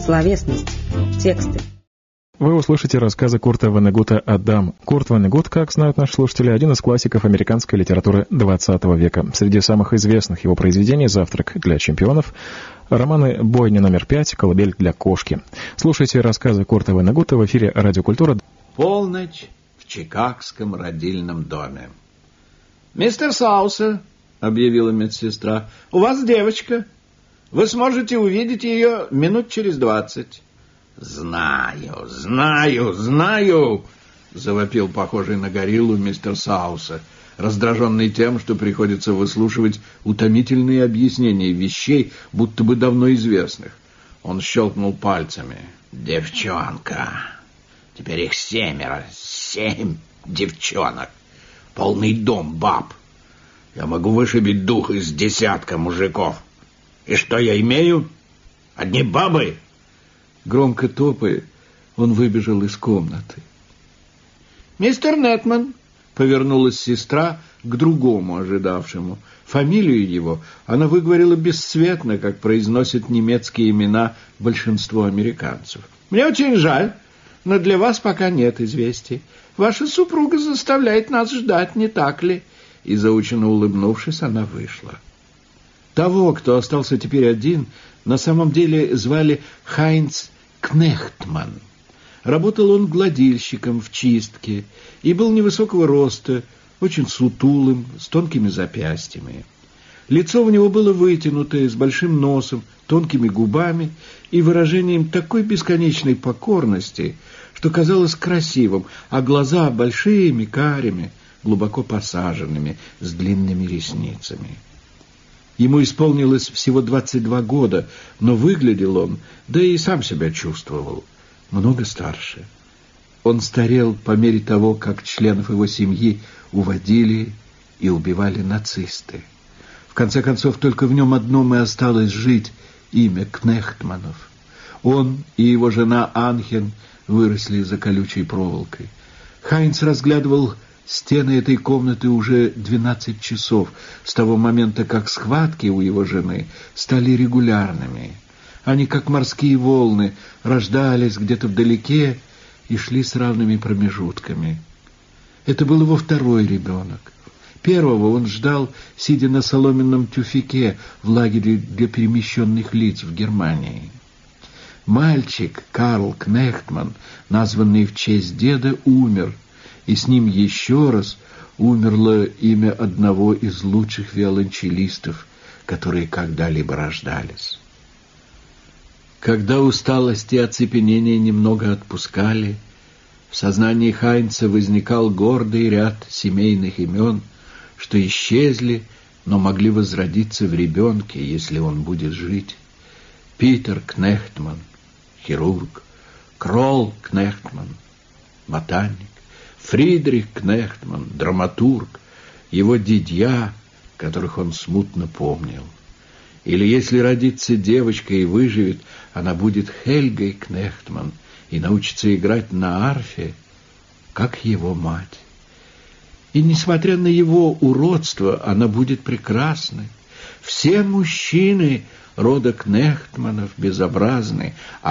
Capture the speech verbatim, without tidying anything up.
словесность, тексты. Вы услышите рассказы Курта Воннегута «Адам». Курт Воннегут, как знают наши слушатели, один из классиков американской литературы двадцатого века. Среди самых известных его произведений «Завтрак для чемпионов», романы «Бойня номер пять», «Колыбель для кошки». Слушайте рассказы Курта Воннегута в эфире «Радио Культура». Полночь в чикагском родильном доме. «Мистер Сауса», — объявила медсестра, — «у вас девочка. Вы сможете увидеть ее минут через двадцать». «Знаю, знаю, знаю!» — завопил похожий на гориллу мистер Сауса, раздраженный тем, что приходится выслушивать утомительные объяснения вещей, будто бы давно известных. Он щелкнул пальцами. «Девчонка! Теперь их семеро, семь девчонок! Полный дом баб! Я могу вышибить дух из десятка мужиков! И что я имею? Одни бабы!» Громко топая, он выбежал из комнаты. «Мистер Нетман», — повернулась сестра к другому ожидавшему. Фамилию его она выговорила бесцветно, как произносят немецкие имена большинство американцев. «Мне очень жаль, но для вас пока нет известий. Ваша супруга заставляет нас ждать, не так ли?» И, заученно улыбнувшись, она вышла. Того, кто остался теперь один, на самом деле звали Хайнц Кнехтман. Работал он гладильщиком в чистке и был невысокого роста, очень сутулым, с тонкими запястьями. Лицо у него было вытянутое, с большим носом, тонкими губами и выражением такой бесконечной покорности, что казалось красивым, а глаза большими, карими, глубоко посаженными, с длинными ресницами. Ему исполнилось всего двадцать два года, но выглядел он, да и сам себя чувствовал, много старше. Он старел по мере того, как членов его семьи уводили и убивали нацисты. В конце концов, только в нем одном и осталось жить имя Кнехтманов. Он и его жена Анхен выросли за колючей проволокой. Хайнц разглядывал стены этой комнаты уже двенадцать часов, с того момента, как схватки у его жены стали регулярными. Они, как морские волны, рождались где-то вдалеке и шли с равными промежутками. Это был его второй ребенок. Первого он ждал, сидя на соломенном тюфяке в лагере для перемещенных лиц в Германии. Мальчик Карл Кнехтман, названный в честь деда, умер, и с ним еще раз умерло имя одного из лучших виолончелистов, которые когда-либо рождались. Когда усталость и оцепенение немного отпускали, в сознании Хайнца возникал гордый ряд семейных имен, что исчезли, но могли возродиться в ребенке, если он будет жить. Питер Кнехтман, хирург, Кролл Кнехтман, ботаник, Фридрих Кнехтман, драматург, его дядья, которых он смутно помнил. Или если родится девочка и выживет, она будет Хельгой Кнехтман и научится играть на арфе, как его мать. И, несмотря на его уродство, она будет прекрасной. Все мужчины рода Кнехтманов безобразны,